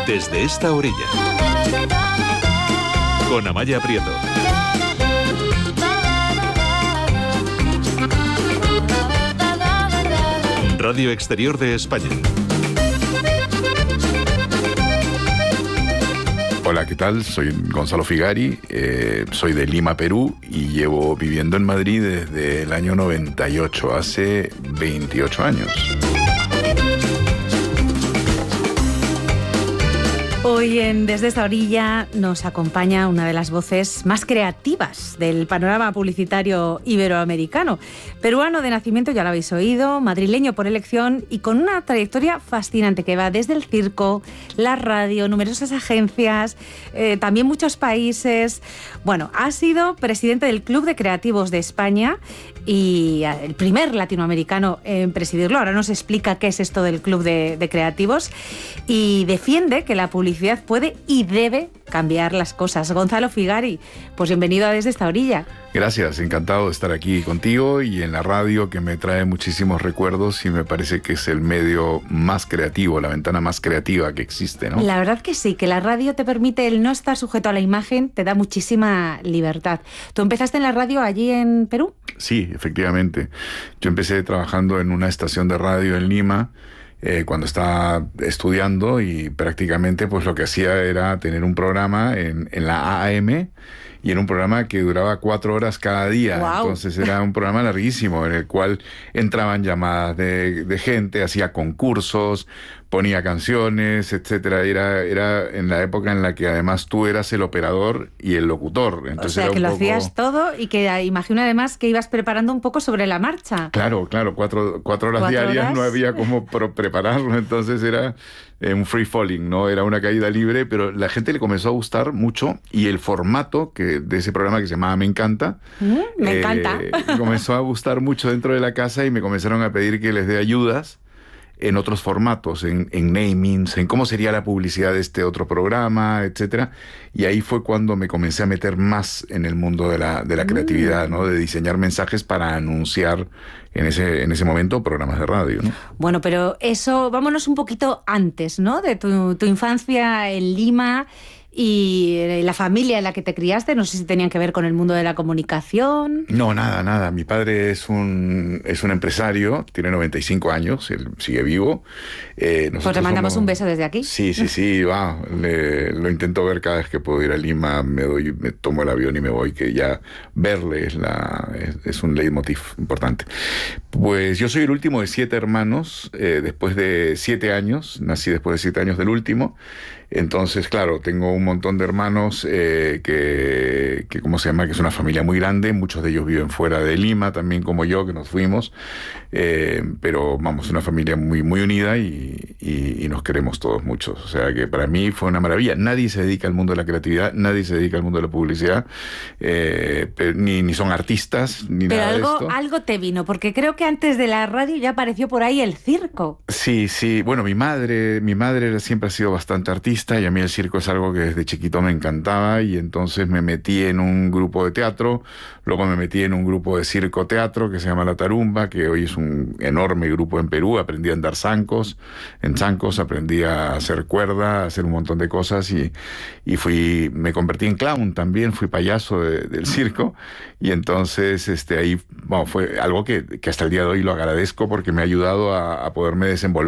Desde esta orilla, con Amaya Prieto. Radio Exterior de España. Hola, ¿qué tal? Soy Gonzalo Figari, soy de Lima, Perú, y llevo viviendo en Madrid desde el año 98, hace 28 años. Hoy en Desde esta orilla nos acompaña una de las voces más creativas del panorama publicitario iberoamericano. Peruano de nacimiento, ya lo habéis oído, madrileño por elección y con una trayectoria fascinante que va desde el circo, la radio, numerosas agencias, también muchos países. Bueno, ha sido presidente del Club de Creativos de España y el primer latinoamericano en presidirlo. Ahora nos explica qué es esto del Club de Creativos y defiende que la publicidad puede y debe cambiar las cosas. Gonzalo Figari, pues bienvenido a Desde esta orilla. Gracias, encantado de estar aquí contigo y en la radio, que me trae muchísimos recuerdos y me parece que es el medio más creativo, la ventana más creativa que existe, ¿no? La verdad que sí, que la radio te permite el no estar sujeto a la imagen, te da muchísima libertad. ¿Tú empezaste en la radio allí en Perú? Sí, efectivamente. Yo empecé trabajando en una estación de radio en Lima, cuando estaba estudiando, y prácticamente pues lo que hacía era tener un programa en la AM, y en un programa que duraba 4 horas cada día. Wow. Entonces era un programa larguísimo en el cual entraban llamadas de gente, hacía concursos, ponía canciones, etcétera. Era en la época en la que además tú eras el operador y el locutor. Entonces, o sea, era que un lo poco... hacías todo y que imagino además que ibas preparando un poco sobre la marcha. Claro, 4 horas diarias, no había cómo prepararlo, entonces era un free falling, ¿no? Era una caída libre, pero la gente le comenzó a gustar mucho, y el formato de ese programa, que se llamaba Me Encanta, me encanta. comenzó a gustar mucho dentro de la casa, y me comenzaron a pedir que les dé ayudas en otros formatos, en namings, en cómo sería la publicidad de este otro programa, etcétera. Y ahí fue cuando me comencé a meter más en el mundo de la creatividad, ¿no? De diseñar mensajes para anunciar en ese momento programas de radio, ¿no? Bueno, pero eso, vámonos un poquito antes, ¿no? De tu infancia en Lima y la familia en la que te criaste. No sé si tenían que ver con el mundo de la comunicación. No, nada. Mi padre es un empresario, tiene 95 años, él sigue vivo. Pues le mandamos un beso desde aquí. Sí, lo intento ver cada vez que puedo ir a Lima, me tomo el avión y me voy, que ya verle es un leitmotiv importante. Pues yo soy el último de 7 hermanos, después de 7 años, nací después de 7 años del último. Entonces, claro, tengo un montón de hermanos que ¿cómo se llama? Que es una familia muy grande. Muchos de ellos viven fuera de Lima, también como yo, que nos fuimos. Pero vamos, una familia muy, muy unida y nos queremos todos mucho. O sea que para mí fue una maravilla. Nadie se dedica al mundo de la creatividad, nadie se dedica al mundo de la publicidad, ni son artistas, ni pero nada de esto. Pero algo te vino, porque creo que antes de la radio ya apareció por ahí el circo. Sí. Bueno, mi madre siempre ha sido bastante artista, y a mí el circo es algo que desde chiquito me encantaba, y entonces me metí en un grupo de teatro, luego me metí en un grupo de circo-teatro que se llama La Tarumba, que hoy es un enorme grupo en Perú. Aprendí a andar zancos, aprendí a hacer cuerda, a hacer un montón de cosas, y me convertí en clown también, fui payaso del circo, y entonces ahí fue algo que hasta el día de hoy lo agradezco, porque me ha ayudado a poderme desenvolver